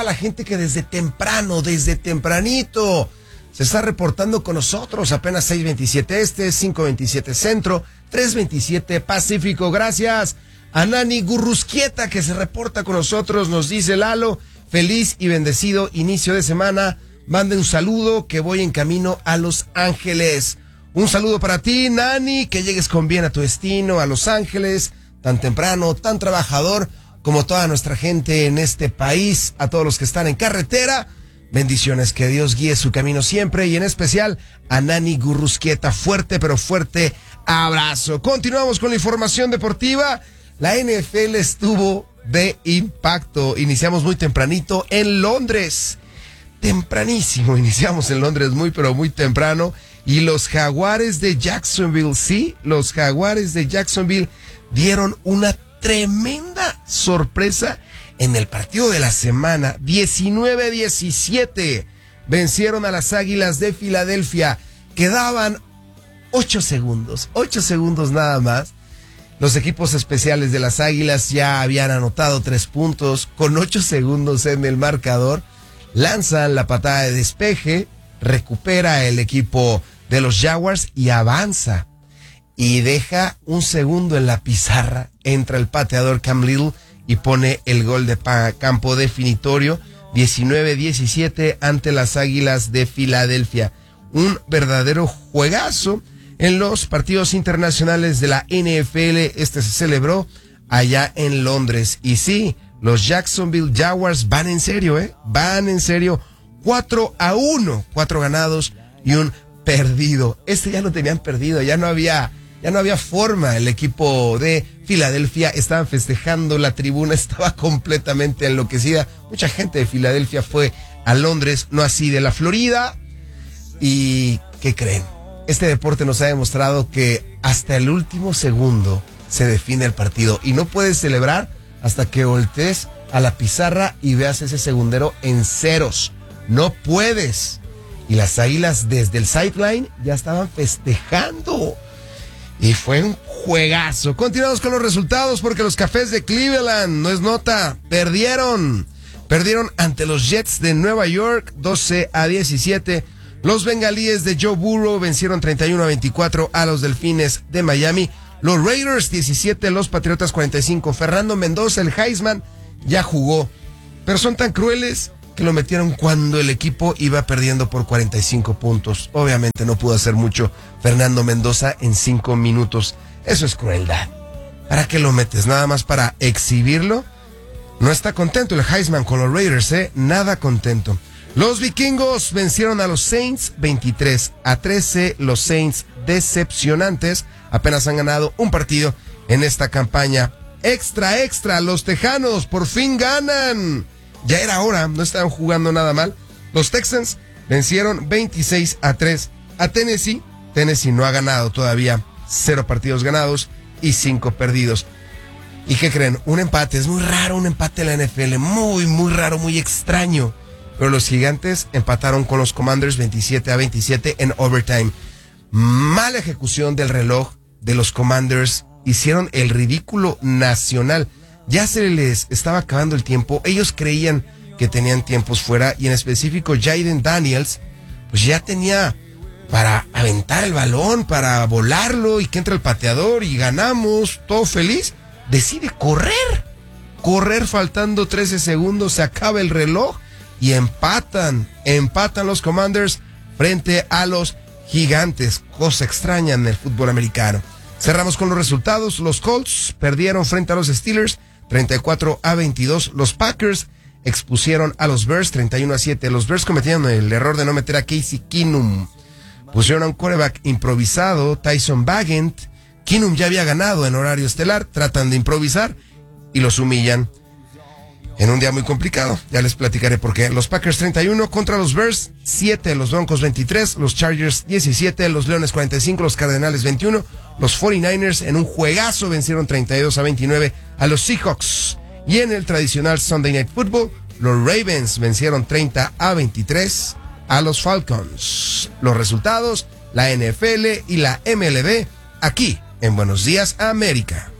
a la gente que desde tempranito, se está reportando con nosotros. Apenas 6:27 este, 5:27 centro, 3:27 pacífico. Gracias a Nani Gurrusquieta que se reporta con nosotros. Nos dice Lalo, feliz y bendecido inicio de semana. Mande un saludo que voy en camino a Los Ángeles. Un saludo para ti, Nani, que llegues con bien a tu destino, a Los Ángeles, tan temprano, tan trabajador como toda nuestra gente en este país. A todos los que están en carretera, bendiciones, que Dios guíe su camino siempre, y en especial a Nani Gurrusquieta. Fuerte, pero fuerte abrazo. Continuamos con la información deportiva. La NFL estuvo de impacto. Iniciamos muy tempranito en Londres. Tempranísimo, iniciamos en Londres muy, pero muy temprano. Y los Jaguares de Jacksonville, sí, los Jaguares de Jacksonville dieron una tremenda sorpresa en el partido de la semana. 19-17 vencieron a las Águilas de Filadelfia. Quedaban 8 segundos nada más. Los equipos especiales de las Águilas ya habían anotado 3 puntos. Con 8 segundos en el marcador, lanzan la patada de despeje, recupera el equipo de los Jaguars y avanza. Y deja un segundo en la pizarra, entra el pateador Cam Little y pone el gol de campo definitorio. 19-17 ante las Águilas de Filadelfia. Un verdadero juegazo. En los partidos internacionales de la NFL, este se celebró allá en Londres. Y sí, los Jacksonville Jaguars van en serio, van en serio. 4-1, 4 ganados y un perdido. Ya lo tenían perdido, ya no había forma. El equipo de Filadelfia estaban festejando, la tribuna estaba completamente enloquecida. Mucha gente de Filadelfia fue a Londres, no así de la Florida. ¿Y qué creen? Este deporte nos ha demostrado que hasta el último segundo se define el partido y no puedes celebrar hasta que voltees a la pizarra y veas ese segundero en ceros. No puedes. Y las Águilas desde el sideline ya estaban festejando. Y fue un juegazo. Continuamos con los resultados porque los Cafés de Cleveland, no es nota, perdieron ante los Jets de Nueva York 12-17. Los Bengalíes de Joe Burrow vencieron 31-24 a los Delfines de Miami. Los Raiders 17, los Patriotas 45. Fernando Mendoza, el Heisman, ya jugó, pero son tan crueles que lo metieron cuando el equipo iba perdiendo por 45 puntos. Obviamente no pudo hacer mucho Fernando Mendoza en 5 minutos. Eso es crueldad. ¿Para qué lo metes? ¿Nada más para exhibirlo? No está contento el Heisman con los Raiders, nada contento. Los Vikingos vencieron a los Saints 23-13. Los Saints decepcionantes, apenas han ganado un partido en esta campaña. Extra, los Tejanos por fin ganan. Ya era hora, no estaban jugando nada mal. Los Texans vencieron 26-3 a Tennessee. Tennessee no ha ganado todavía, 0 partidos ganados y 5 perdidos. ¿Y qué creen? Un empate, es muy raro un empate en la NFL, muy raro, muy extraño. Pero los Gigantes empataron con los Commanders 27-27 en overtime. Mala ejecución del reloj de los Commanders. Hicieron el ridículo nacional. Ya se les estaba acabando el tiempo. Ellos creían que tenían tiempos fuera. Y en específico Jaden Daniels, pues ya tenía para aventar el balón, para volarlo y que entre el pateador y ganamos, todo feliz. Decide correr faltando 13 segundos, se acaba el reloj. Y empatan los Commanders frente a los Gigantes. Cosa extraña en el fútbol americano. Cerramos con los resultados. Los Colts perdieron frente a los Steelers 34-22. Los Packers expusieron a los Bears 31-7. Los Bears cometieron el error de no meter a Casey Keenum. Pusieron a un quarterback improvisado, Tyson Bagent. Keenum ya había ganado en horario estelar. Tratan de improvisar y los humillan en un día muy complicado. Ya les platicaré por qué. Los Packers 31 contra los Bears 7, los Broncos 23, los Chargers 17, los Leones 45, los Cardenales 21, los 49ers en un juegazo vencieron 32-29 a los Seahawks. Y en el tradicional Sunday Night Football, los Ravens vencieron 30-23 a los Falcons. Los resultados, la NFL y la MLB, aquí en Buenos Días América.